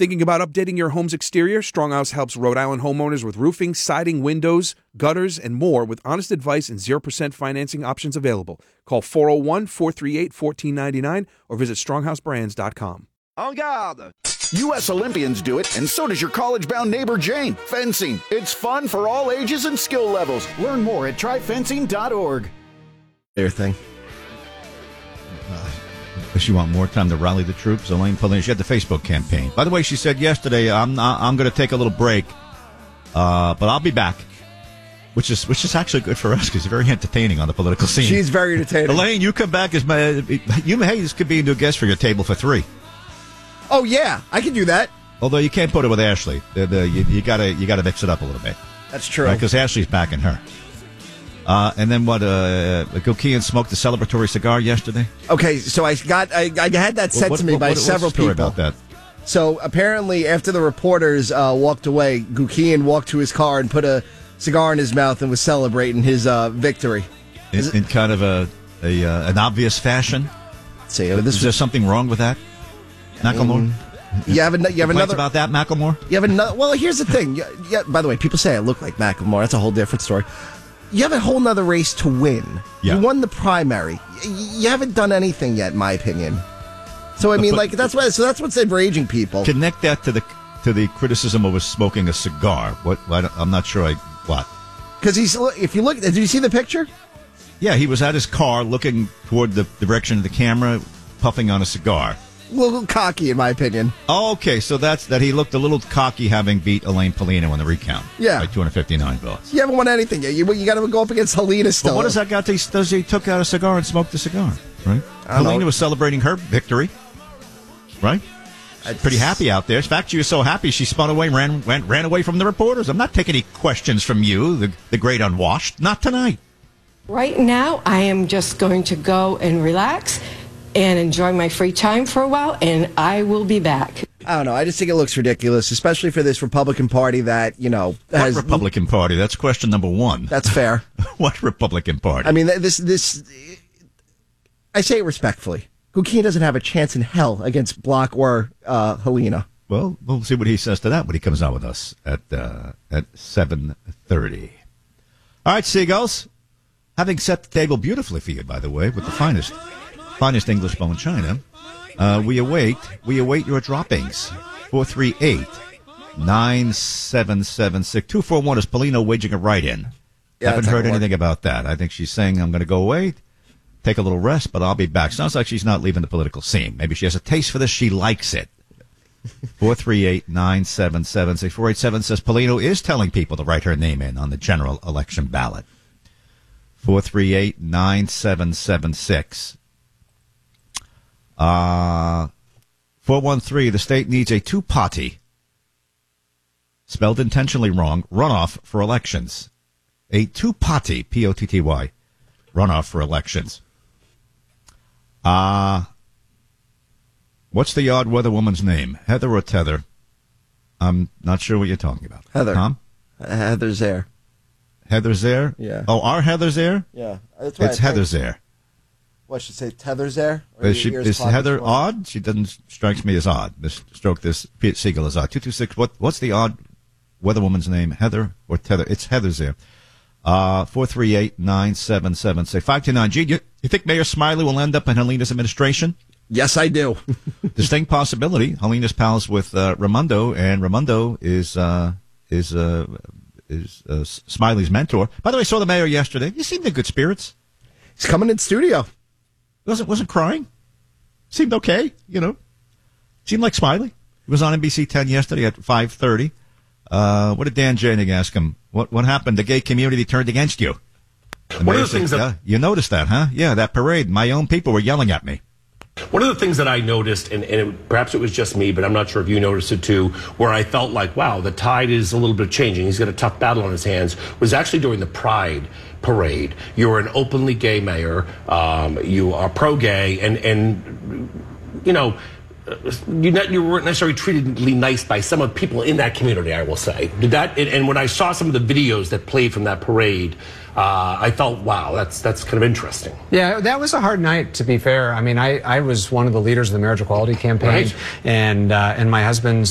Thinking about updating your home's exterior? Stronghouse helps Rhode Island homeowners with roofing, siding, windows, gutters, and more with honest advice and 0% financing options available. Call 401-438-1499 or visit stronghousebrands.com. En garde! U.S. Olympians do it, and so does your college-bound neighbor Jane. Fencing. It's fun for all ages and skill levels. Learn more at tryfencing.org. Their thing. Does she want more time to rally the troops? Elaine Paulina, she had the Facebook campaign. By the way, she said yesterday, I'm going to take a little break, but I'll be back. Which is actually good for us because she's very entertaining on the political scene. She's very entertaining. Elaine, you come back as this could be a new guest for your table for three. Oh yeah, I can do that. Although you can't put it with Ashley, you gotta mix it up a little bit. That's true. Because Ashley's backing her. And then what? Gukian smoked a celebratory cigar yesterday. Okay, so I had that said to me by several people. What's the story about that? So apparently, after the reporters walked away, Gukian walked to his car and put a cigar in his mouth and was celebrating his victory. In kind of an obvious fashion. See, is there something wrong with that, Macklemore? You have another about that, Macklemore? You have another. Well, here's the thing. Yeah. By the way, people say I look like Macklemore. That's a whole different story. You have a whole nother race to win. Yeah. You won the primary. You haven't done anything yet, in my opinion. So I mean, that's what's enraging people. Connect that to the criticism of smoking a cigar. I'm not sure. What? Because if you look, did you see the picture? Yeah, he was at his car looking toward the direction of the camera, puffing on a cigar. A little cocky, in my opinion. Oh, okay, so that's that. He looked a little cocky having beat Elaine Paulino in the recount. Yeah. By 259 votes. You haven't won anything yet. You got to go up against Helena still. But what does that got to he took out a cigar and smoked the cigar, right? Helena was celebrating her victory, right? Pretty happy out there. In fact, she was so happy she spun away, ran away from the reporters. I'm not taking any questions from you, the great unwashed. Not tonight. Right now, I am just going to go and relax and enjoy my free time for a while, and I will be back. I don't know. I just think it looks ridiculous, especially for this Republican Party that, has... What Republican Party? That's question number one. That's fair. What Republican Party? I mean, this... I say it respectfully. Gukian doesn't have a chance in hell against Block or Helena. Well, we'll see what he says to that when he comes on with us at 7:30. All right, Seagulls. Having set the table beautifully for you, by the way, with the finest English bone china, we await your droppings. 438-9776. 241 is Paulino waging a write-in. Haven't heard anything about that. I think she's saying, I'm going to go away, take a little rest, but I'll be back. Sounds like she's not leaving the political scene. Maybe she has a taste for this. She likes it. 438-9776. 487 says Paulino is telling people to write her name in on the general election ballot. 438-9776. 413, the state needs a two-party, spelled intentionally wrong, runoff for elections. A two-party, P-O-T-T-Y, runoff for elections. What's the odd weather woman's name? Heather or Tether? I'm not sure what you're talking about. Heather. Tom? Heather's there. Heather's there? Yeah. Oh, our Heather's there? Yeah. It's Heather's there. What, should say Tether's there? Is Heather odd? She doesn't strike me as odd. This Pete Siegel is odd. 226, what's the odd weather woman's name? Heather or Tether? It's Heather's there. 438-9776. 529. Gene, you think Mayor Smiley will end up in Helena's administration? Yes, I do. Distinct possibility. Helena's pals with Raimondo, and Raimondo is Smiley's mentor. By the way, I saw the mayor yesterday. He seemed in good spirits. He's coming in studio. Wasn't crying. Seemed okay, Seemed like Smiley. He was on NBC 10 yesterday at 5:30. What did Dan Janig ask him? What happened? The gay community turned against you. One of the things you noticed that, huh? Yeah, that parade. My own people were yelling at me. One of the things that I noticed, and perhaps it was just me, but I'm not sure if you noticed it too, where I felt like, wow, the tide is a little bit changing. He's got a tough battle on his hands, was actually during the Pride parade. You're an openly gay mayor. You are pro-gay, and you weren't necessarily treated nice by some of the people in that community, I will say. And when I saw some of the videos that played from that parade, I felt, wow, that's kind of interesting. Yeah, that was a hard night, to be fair. I mean, I was one of the leaders of the marriage equality campaign, right. and my husband's